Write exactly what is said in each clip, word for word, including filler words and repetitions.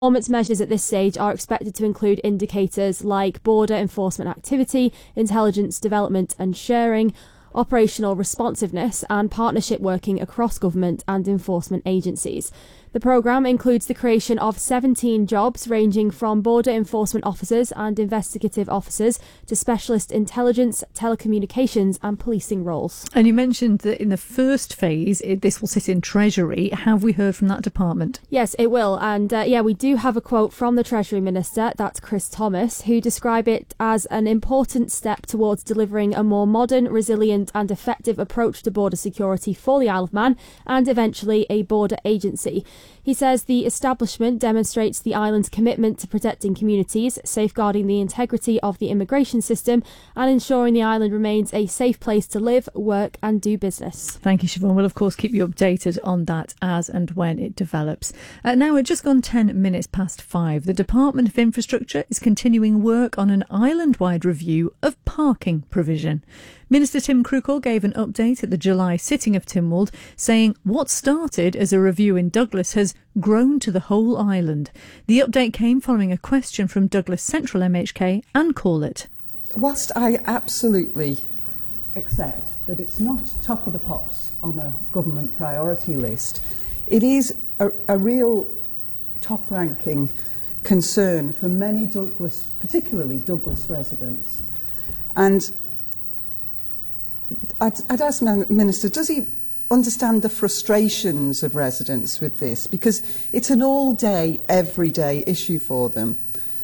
Performance measures at this stage are expected to include indicators like border enforcement activity, intelligence development and sharing, operational responsiveness and partnership working across government and enforcement agencies. The programme includes the creation of seventeen jobs ranging from border enforcement officers and investigative officers to specialist intelligence, telecommunications and policing roles. And you mentioned that in the first phase, it, this will sit in Treasury. Have we heard from that department? Yes, it will. And uh, yeah, we do have a quote from the Treasury Minister, that's Chris Thomas, who described it as an important step towards delivering a more modern, resilient and effective approach to border security for the Isle of Man and eventually a border agency. He says the establishment demonstrates the island's commitment to protecting communities, safeguarding the integrity of the immigration system and ensuring the island remains a safe place to live, work and do business. Thank you, Siobhan. We'll of course keep you updated on that as and when it develops. Uh, now we're just gone ten minutes past five. The Department of Infrastructure is continuing work on an island-wide review of parking provision. Minister Tim Crookall gave an update at the July sitting of Tynwald, saying what started as a review in Douglas has grown to the whole island. The update came following a question from Douglas Central M H K and Corlett. Whilst I absolutely accept that it's not top of the pops on a government priority list, it is a, a real top-ranking concern for many Douglas, particularly Douglas residents. And I'd, I'd ask the Minister, does he understand the frustrations of residents with this? Because it's an all-day, everyday issue for them.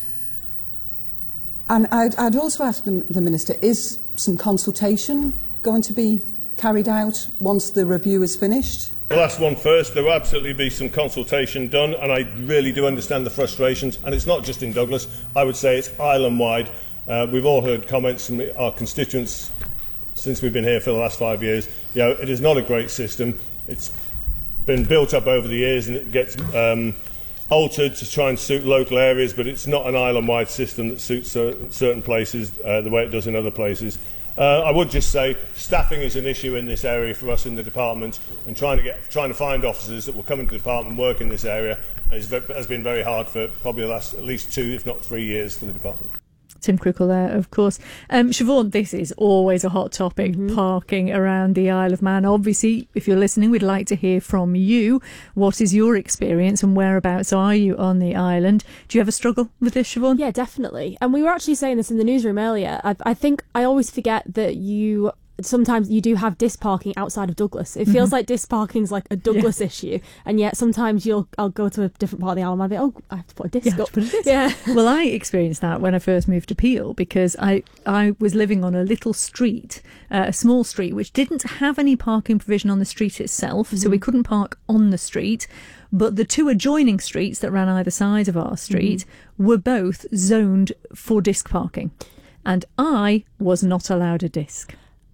And I'd, I'd also ask the, the Minister, is some consultation going to be carried out once the review is finished? The last one first, there will absolutely be some consultation done, and I really do understand the frustrations, and it's not just in Douglas, I would say it's island-wide. Uh, we've all heard comments from our constituents since we've been here for the last five years. You know, it is not a great system. It's been built up over the years and it gets um, altered to try and suit local areas, but it's not an island-wide system that suits certain, certain places uh, the way it does in other places. Uh, I would just say staffing is an issue in this area for us in the department, and trying to get trying to find officers that will come into the department and work in this area is, has been very hard for probably the last at least two, if not three years for the department. Tim Crookall there, of course. Um, Siobhan, this is always a hot topic, mm-hmm. parking around the Isle of Man. Obviously, if you're listening, we'd like to hear from you. What is your experience and whereabouts are you on the island? Do you ever struggle with this, Siobhan? Yeah, definitely. And we were actually saying this in the newsroom earlier. I, I think I always forget that you... sometimes you do have disc parking outside of Douglas. It feels mm-hmm. like disc parking is like a Douglas yeah. issue, and yet sometimes you'll I'll go to a different part of the island and I'll be, oh, I have to put a disc yeah, up. Put a disc. Yeah. Well, I experienced that when I first moved to Peel, because I, I was living on a little street, uh, a small street, which didn't have any parking provision on the street itself, mm-hmm. so we couldn't park on the street. But the two adjoining streets that ran either side of our street mm-hmm. were both zoned for disc parking, and I was not allowed a disc.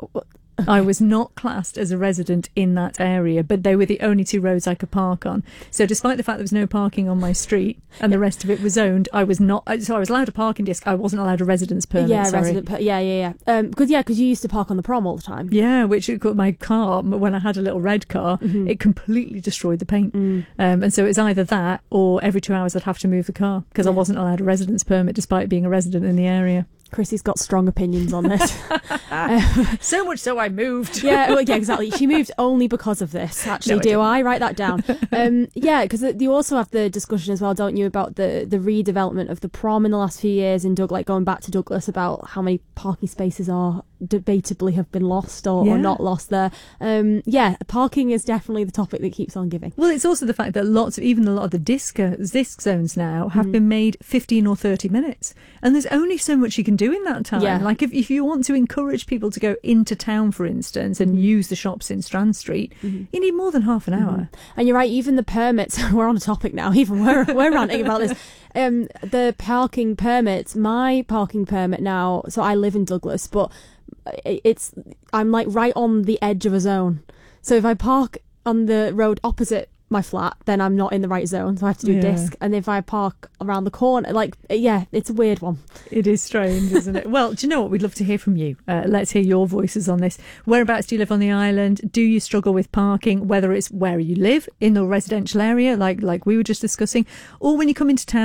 I was not classed as a resident in that area, but they were the only two roads I could park on. So despite the fact there was no parking on my street and the rest of it was owned, I was not. So I was allowed a parking disc. I wasn't allowed a residence permit. Yeah, sorry. resident. Per- yeah, yeah, yeah. Um, because yeah, because you used to park on the prom all the time. Yeah, which my car, when I had a little red car, mm-hmm. it completely destroyed the paint. Mm. Um, and so it's either that or every two hours I'd have to move the car because yeah. I wasn't allowed a residence permit despite being a resident in the area. Chrissy's got strong opinions on this. um, so much so I moved. yeah, well, yeah, exactly. She moved only because of this, actually. No, do I? Write that down. Um, yeah, because you also have the discussion as well, don't you, about the, the redevelopment of the prom in the last few years in Doug, like going back to Douglas, about how many parking spaces are debatably have been lost or, yeah. or not lost there. Um, yeah, parking is definitely the topic that keeps on giving. Well, it's also the fact that lots of, even a lot of the disc, disc zones now have mm. been made fifteen or thirty minutes. And there's only so much you can do in that time. Yeah. Like if, if you want to encourage people to go into town, for instance, and use the shops in Strand Street, mm-hmm. you need more than half an hour. Mm-hmm. And you're right, even the permits, we're on a topic now, even we're, we're ranting about this. Um, the parking permits, my parking permit now, so I live in Douglas, but it's I'm like right on the edge of a zone. So if I park on the road opposite my flat, then I'm not in the right zone, so I have to do Yeah. disc. And if I park around the corner, like, yeah, it's a weird one. It is strange, isn't it? Well, do you know what? We'd love to hear from you. Uh, let's hear your voices on this. Whereabouts do you live on the island? Do you struggle with parking, whether it's where you live, in the residential area, like like we were just discussing, or when you come into town